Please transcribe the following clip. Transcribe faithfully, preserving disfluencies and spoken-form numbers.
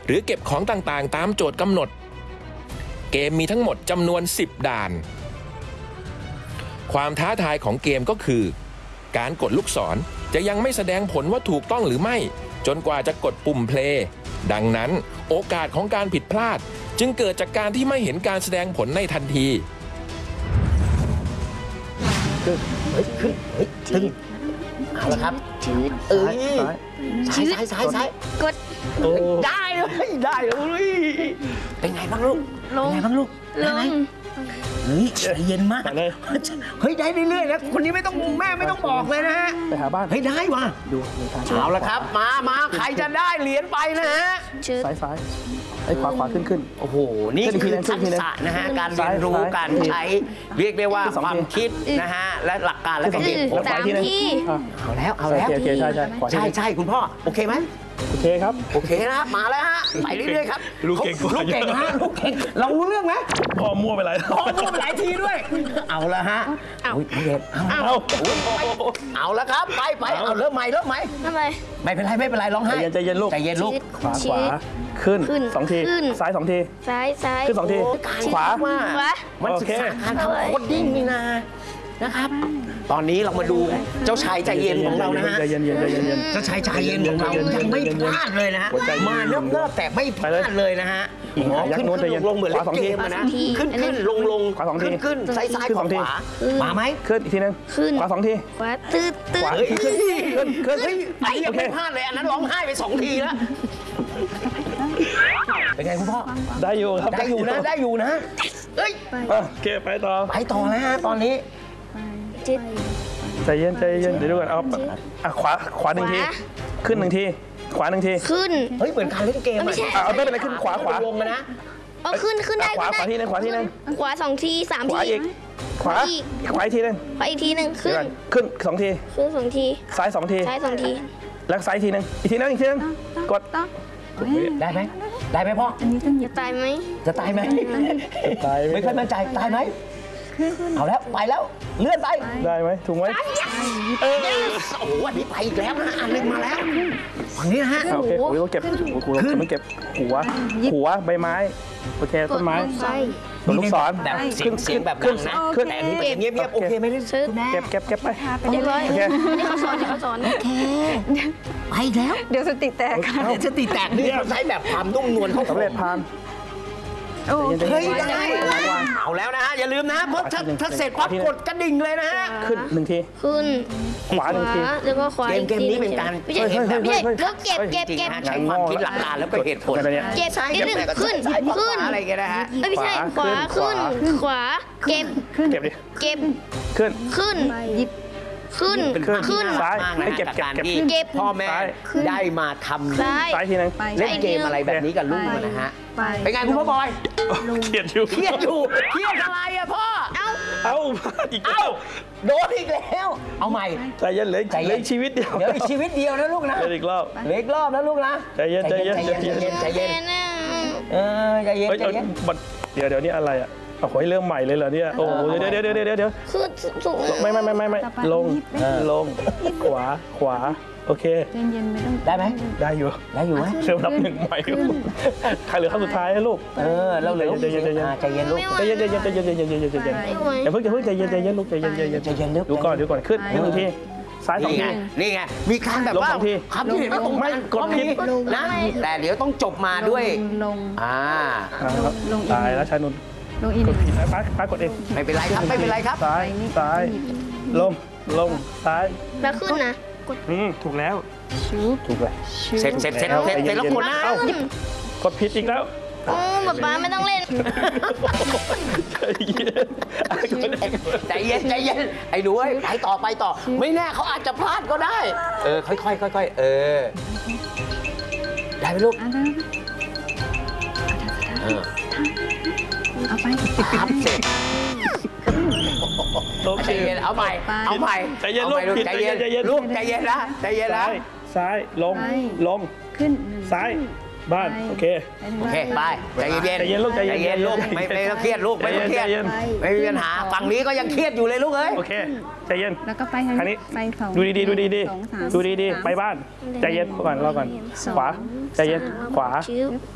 หรือเก็บของต่างๆตามโจทย์กำหนดเกมมีทั้งหมดจำนวนสิบด่านความท้าทายของเกมก็คือการกดลูกศรจะยังไม่แสดงผลว่าถูกต้องหรือไม่จนกว่าจะกดปุ่มเพลย์ดังนั้นโอกาสของการผิดพลาดจึงเกิดจากการที่ไม่เห็นการแสดงผลในทันทีขึ้นเฮ้ยขึ้นเฮ้ยตึงเอาละครับชืดเอ้ยซ้ายซ้ายซ้ายซ้ายกดได้เลยได้เลยเป็นไงบ้างลูกเป็นไงบ้างลูกได้ไหมเฮ้ยเย็นมากเลยเฮ้ยได้เรื่อยๆนะคนนี้ไม่ต้องแม่ไม่ต้องบอกเลยนะฮะไปหาบ้านเฮ้ยได้ว่ะดูเอาละครับมามาใครจะได้เหรียญไปนะฮะซ้ายซ้ายไอ้ขวาขวาขึ้นขึ้นโอ้โหนี่คือทักษะนะฮะการเรียนรู้การใช้เรียกได้ว่าความคิดนะฮะและหลักการและการเรียนรู้สามที่เอาแล้วเอาแล้วใช่ใช่ใช่ใช่คุณพ่อโอเคไหมโอเคครับโอเคนะมาแล้วฮะไปเรื่อยๆครับลูกเก่งลูกเก่งฮะลูกเก่งเรารู้เรื่องไหมพ่อมั่วไปหลายพ่อมั่วไปหลายทีด้วยเอาละฮะเอาเอาเอาละครับไปไปเอาเริ่มใหม่เริ่มใหม่ทำไมไม่เป็นไรไม่เป็นไรร้องไห้ใจเย็นลูกใจเย็นลูกขวาขวาขึ้นสองทีซ้ายสองทีซ้ายซ้ายขึ้นสองทีขวาขวามันศึกษาการทำโคดดิ้งนี่นะนะครับตอนนี้เรามาดูเจ้าชายใจเย็นของเรานะฮะใจเย็นใจเย็นเจ้าชายใจเย็นของเรายังไม่พลาดเลยนะฮะมาเนิ่มเนิ่มแต่ไม่พลาดเลยนะฮะขึ้นขึ้นลงเหมือนเล่นเกมนะขึ้นขึ้นลงลงขึ้นขึ้นซ้ายซ้ายขวาขวามาไหมขึ้นอีกทีนึงขวาสองทีขวาตื้อตื้อขึ้นขึ้นขึ้นไอ้ยังไม่พลาดเลยอันนั้นร้องไห้ไปสองทีแล้วเป็นไงคุณพ่อได้อยู่ครับได้อยู่นะได้อยู่นะเฮ้ยโอเคไปต่อไปต่อแล้วฮะตอนนี้ใจเย็นใจเย็นเดี๋ยวดูก่อนเอาอ่ะขวาขวาหนึ่งทีขึ้นหนึ่งทีขวาหนึ่งทีขึ้นเฮ้ยเหมือนการเล่นเกมอ่ะเอาไม่เป็นไรขึ้นขวาขวาลงมานะเอาขึ้นขึ้นได้ขวาขวาทีนึงขวาทีนึงขวาสองทีสามทีขวาอีกขวาขวาอีกทีนึงขวาอีกทีนึงขึ้นขึ้นสองทีขึ้นสองทีซ้ายสองทีซ้ายสองทีแล้วซ้ายทีนึงอีกทีนึงอีกทีนึงกดได้ไหมได้ไหมพ่อจะตายไหมจะตายไหมตายไม่ค่อยมั่นใจตายไหมเอาแล้วไปแล้วเลื่อนไปได้ไหมถูกไหมเออโอ้โหวันนี้ไปอีกแล้วนะอันนึงมาแล้วฝั่งนี้นะฮะโอเคโอ้ยเก็บหัวมันเก็บหัวหัวใบไม้โอเคต้นไม้ตัวลูกศรแบบขึ้นเสียงแบบดังนะขึ้นแต่อันนี้เงียบเงียบโอเคไม่ได้ซื้อเก็บเก็บเก็บไปโอเคนี่เขาสอนนี่เขาสอนโอเคไปแล้วเดี๋ยวสติแตกเดี๋ยวสติแตกนี่ใช้แบบความนุ่มนวลเขาสำเร็จผ่านเฮ้ยได้เอาแล้วนะฮะอย่าลืมนะเพราะถ้าเสร็จปั๊บกดกระดิ่งเลยนะฮะขึ้นหนึ่งทีขึ้นขวาหนึ่งทีแล้วก็ขวาเกมเกมนี้เป็นการไม่ใช่แบบไม่ใช่แล้วเก็บเก็บเก็บใช้ความคิดหลักการแล้วก็เหตุผลเก็บนิดนึงขึ้นขึ้นอะไรกันนะฮะไม่ใช่ขวาขึ้นขวาเก็บเก็บดิเก็บขึ้นขึ้นหยิบขึ้นขึ้นซ้ายให้เก็บเก็บเก็บพ่อแม่ได้มาทำซ้ายทีนึงเล่นเกมอะไรแบบนี้กับลูกนะฮะเป็นไงคุณพ่อบอยเครียดอยู่เครียดอยู่เครียดอะไรอะพ่อเอาเอาอีกเอาโดนอีกแล้วเอาใหม่ใจเย็นเลยใจเย็นชีวิตเดียวเดี๋ยวอีกชีวิตเดียวนะลูกนะเหลืออีกรอบเหลืออีกรอบนะลูกนะใจเย็นใจเย็นใจเย็นใจเย็นเออใจเย็นใจเย็นเดี๋ยวเดี๋ยวนี้อะไรอะโอ้โหเริ่มใหม่เลยเหรอเนี่ยโอ้โหเดี๋ยวเดี๋ยวเดี๋ยวเดี๋ยวเดี๋ยวคือสูงไม่ไม่ไม่ไม่ไม่ลงลงขวาขวาโอเคเย็นๆไม่ต้องได้ไหมได้อยู่ได้อยู่ไหมเริ่มนับหนึ่งใหม่ใครเหลือขั้นสุดท้ายลูกเออเราเหลือใจเย็นใจเย็นใจเย็นลูกใจเย็นใจเย็นใจเย็นใจเย็นใจเย็นใจเย็นอย่าเพิ่งอย่าเพิ่งใจเย็นใจเย็นลูกใจเย็นใจเย็นใจเย็นลูกดูก่อนดูก่อนขึ้นหนึ่งทีซ้ายสองทีนี่ไงมีการแบบว่าคำที่เห็นไม่ตรงกันกดผิดนะแต่เดี๋ยวต้องจบมาด้วยลงอ่าตายแล้วชายนุ่นลงอีกกดผิดป้าป้ากดเองไม่เป็นไรครับไม่เป็นไรครับซ้ายซ้ายลงลงซ้ายแล้วขึ้นนะอืมถูกแล้วถูกแล้วเสร็จเสร็จเสร็จเสร็จเสร็จแล้วกดนะกดผิดอีกแล้วโอ้ป๊าป๊าไม่ต้องเล่นใจเย็นใจเย็นไอ้หนูไปต่อไปต่อไม่แน่เขาอาจจะพลาดก็ได้เออค่อยค่อยค่อยเออได้ไหมลูกเอาไปครับเสร็จใจเย็นเอาใหม่เอาใหม่ใจเย็นลูกใจเย็นลูกใจเย็นนะใจเย็นนะซ้ายลงลงขึ้นซ้ายบ้านโอเคโอเคไปใจเย็นใจเย็นลูกใจเย็นลูกไม่ไม่ต้องเครียดลูกไม่ต้องเครียดไม่มีปัญหาฝั่งนี้ก็ยังเครียดอยู่เลยลูกเอ้ยโอเคใจเย็นแล้วก็ไปทางนี้ไปสองดูดีๆดูดีๆดูดีๆไปบ้านใจเย็นก่อนรอก่อนขวาใจเย็นขวา